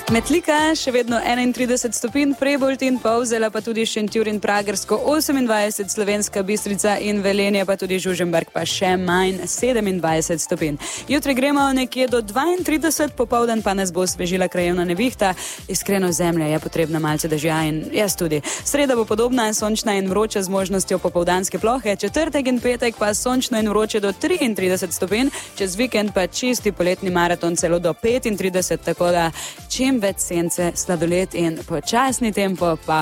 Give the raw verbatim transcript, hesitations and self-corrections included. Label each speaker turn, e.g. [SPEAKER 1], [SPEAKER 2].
[SPEAKER 1] Metlika še vedno enaintrideset stopinj, Prebold in Polzela pa tudi Šentjur in Pragersko osemindvajset, Slovenska Bistrica in Velenje pa tudi Žužemberk pa še manj sedemindvajset stopinj. Jutri gremo nekje do dvaintrideset, popoldan pa nas bo osvežila krajevna nevihta. Iskreno, zemlja je potrebna malce dežja in jaz tudi. Sreda bo podobna, sončna in vroča z možnostjo popoldanske plohe, četrtek in petek pa sončno in vroče do triintrideset stopinj, čez vikend pa čisti poletni maraton celo do petintrideset, tako da čim več sence, sladoled in počasni tempo pa